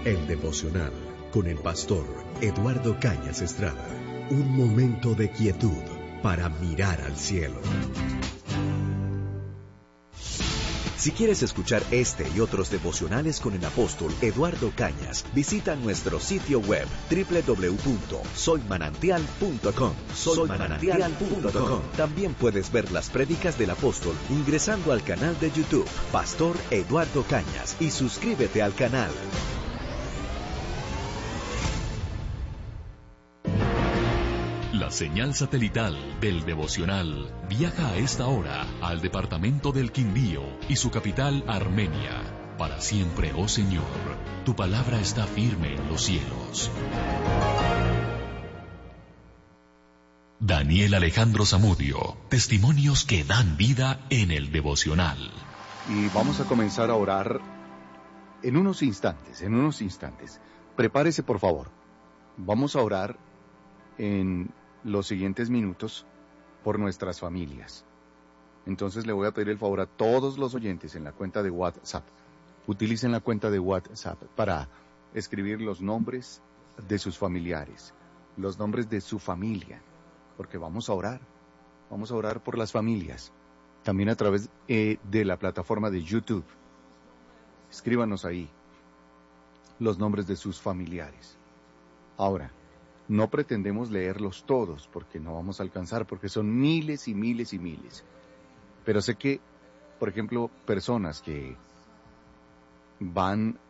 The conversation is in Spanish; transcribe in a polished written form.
El devocional con el pastor Eduardo Cañas Estrada. Un momento de quietud para mirar al cielo. Si quieres escuchar este y otros devocionales con el apóstol Eduardo Cañas, visita nuestro sitio web www.soymanantial.com. Soymanantial.com. También puedes ver las prédicas del apóstol ingresando al canal de YouTube Pastor Eduardo Cañas y suscríbete al canal. La señal satelital del devocional viaja a esta hora al departamento del Quindío y su capital Armenia. Para siempre, oh Señor, tu palabra está firme en los cielos. Daniel Alejandro Zamudio, testimonios que dan vida en el devocional. Y vamos a comenzar a orar en unos instantes. Prepárese, por favor. Vamos a orar en los siguientes minutos por nuestras familias. Entonces le voy a pedir el favor a todos los oyentes en la cuenta de WhatsApp. Utilicen la cuenta de WhatsApp para escribir los nombres de sus familiares, los nombres de su familia, porque vamos a orar por las familias. También a través de la plataforma de YouTube. Escríbanos ahí los nombres de sus familiares. Ahora, no pretendemos leerlos todos, porque no vamos a alcanzar, porque son miles y miles y miles. Pero sé que, por ejemplo, personas que van